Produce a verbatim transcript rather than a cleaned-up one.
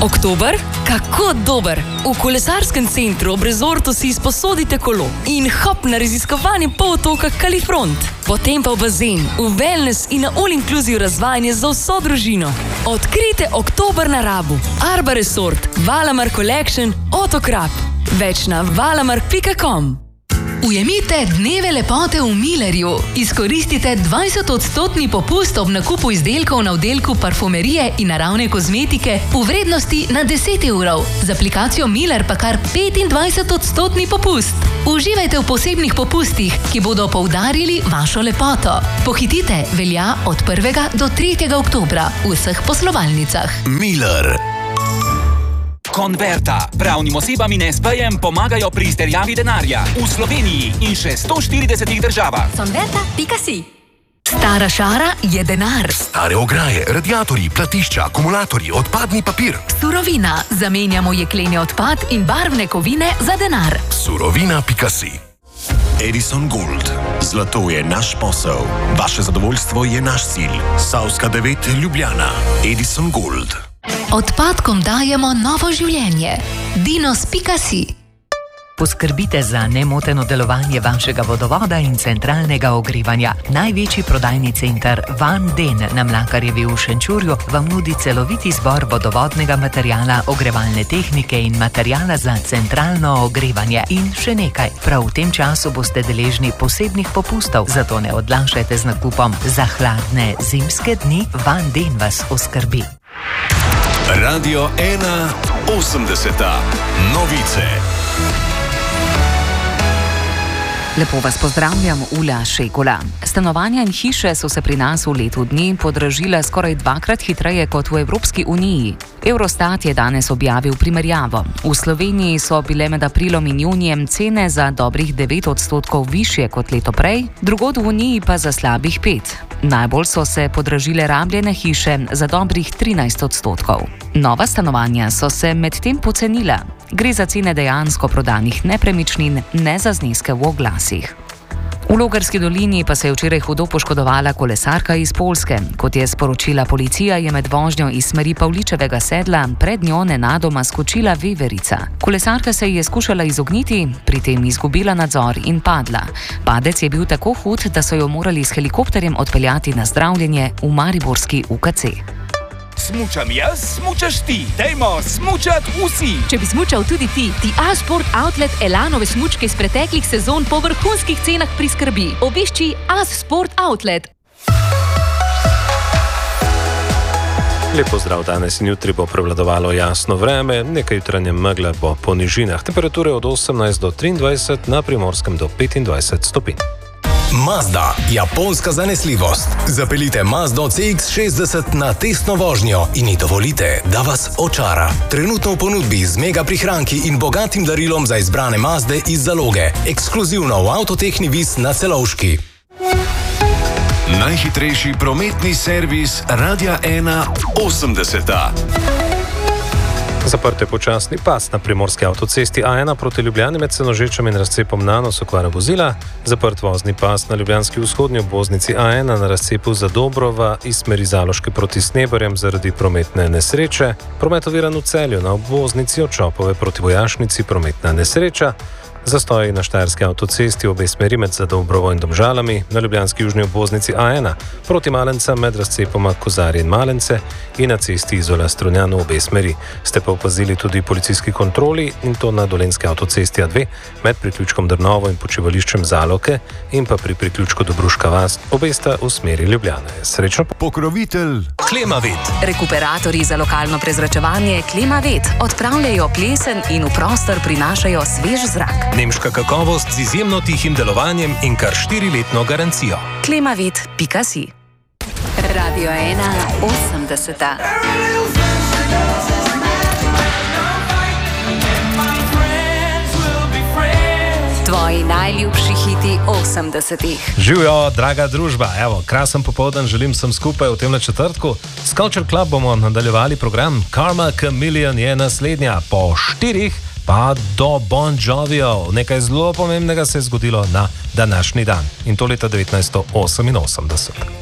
Oktober? Kako dober! V kolesarskem centru ob rezortu si izposodite kolo in hop na raziskovanje polotoka Kalifront. Potem pa v bazen, v wellness in na all-inclusive razvajanje za vso družino. Odkrite oktober na Rabu. Arba Resort, Valamar Collection, Otokrap. Več na valamark pika com. Ujemite dneve lepote v Millerju. Izkoristite dvajset odstotni popust ob nakupu izdelkov na oddelku parfumerije in naravne kozmetike v vrednosti na deset evrov. Z aplikacijo Miller pa kar petindvajset odstotni popust. Uživajte v posebnih popustih, ki bodo poudarili vašo lepoto. Pohitite, velja od prvega do tretjega oktobra v vseh poslovalnicah. Miller. Konverta. Pravnim osebam in es pejem pomagajo pri izterjavi denarja v Sloveniji in še sto štiridesetih državah. Konverta pika si. Stara šara je denar. Stare ograje, radiatorji, platišča, akumulatorji, odpadni papir. Surovina. Zamenjamo jekleni odpad in barvne kovine za denar. Surovina pika si. Edison Gold. Zlato je naš posel. Vaše zadovoljstvo je naš cilj. Savska devet, Ljubljana. Edison Gold. Odpadkom dajemo novo življenje. dinos pika si. Poskrbite za nemoteno delovanje vašega vodovoda in centralnega ogrevanja. Največji prodajni center Van Den na Mlakarjevi v Šenčurju vam nudi celovit izbor vodovodnega materijala, ogrevalne tehnike in materijala za centralno ogrevanje. In še nekaj, prav v tem času boste deležni posebnih popustov, zato ne odlašajte z nakupom. Za hladne zimske dni Van Den vas oskrbi. Radio ena osemdeseta. Novice. Lepo vas pozdravljam, Ula Šekula. Stanovanja in hiše so se pri nas v letu dni podražile skoraj dvakrat hitreje kot v Evropski uniji. Eurostat je danes objavil primerjavo. V Sloveniji so bile med aprilom in junijem cene za dobrih devet odstotkov višje kot leto prej, drugod v uniji pa za slabih pet. Najbolj so se podražile rabljene hiše za dobrih trinajst odstotkov. Nova stanovanja so se medtem pocenila. Gre za cene dejansko prodanih nepremičnin, ne za zneske v oglasih. V Logarski dolini pa se je včeraj hudo poškodovala kolesarka iz Poljske. Kot je sporočila policija, je med vožnjo iz smeri Pavličevega sedla pred njo nenadoma skočila veverica. Kolesarka se je skušala izogniti, pri tem izgubila nadzor in padla. Padec je bil tako hud, da so jo morali s helikopterjem odpeljati na zdravljenje v mariborski U K C. Smučam jaz, smučaš ti. Dajmo smučat vsi. Če bi smučal tudi ti, ti A-Sport Outlet Elanove smučke iz preteklih sezon po vrhunskih cenah priskrbi. Obišči A-Sport Outlet. Lep pozdrav, danes in jutri bo prevladovalo jasno vreme, nekaj jutranje megle bo po nižinah. Temperature od osemnajst do triindvajset, na Primorskem do petindvajset stopinj. Mazda, japonska zanesljivost. Zapeljite Mazdo C X šestdeset na testno vožnjo in ji dovolite, da vas očara. Trenutno v ponudbi z mega prihranki in bogatim darilom za izbrane Mazde iz zaloge. Ekskluzivno v Avtotehni Vis na Celovški. Najhitrejši prometni servis Radia ena osemdeseta. Zaprt je počasni pas na primorski avtocesti A ena proti Ljubljani med Senožečem in razcepom Nanos okvara vozila. Zaprt vozni pas na ljubljanski vzhodnji obvoznici A ena na razcepu Zadobrova iz smeri Zaloške proti Sneberjem zaradi prometne nesreče. Promet oviran v Celju na obvoznici od Čopove proti Vojašnici prometna nesreča. Zastoji na štajerski avtocesti obe smeri med Zadobrovo in Domžalami, na ljubljanski južni obvoznici A ena proti Malenca med razcepoma Kozarje in Malence in na cesti Izola Strunjan obe smeri. Ste pa opazili tudi policijski kontroli in to na dolenski avtocesti A dve med priključkom Drnovo in počivališčem Zaloke in pa pri priključku Dobruška vas, obe sta v smeri Ljubljane. Srečno. Pokrovitelj Klimavet. Rekuperatorji za lokalno prezračevanje Klimavet odpravljajo plesen in v prostor prinašajo svež zrak. Nemška kakovost z izjemno tihim delovanjem in kar štiriletno garancijo. klimavet pika si. Radio ena osemdeseta. Tvoji najljubši hiti osemdesetih. Živjo, draga družba, evo, krasen popoldan želim sem skupaj v tem četrtku. S Culture Club bomo nadaljevali program. Karma Chameleon je naslednja, po štirih pa do Bon Jovijev. Nekaj zelo pomembnega se je zgodilo na današnji dan in to leta devetnajststo oseminosemdeset.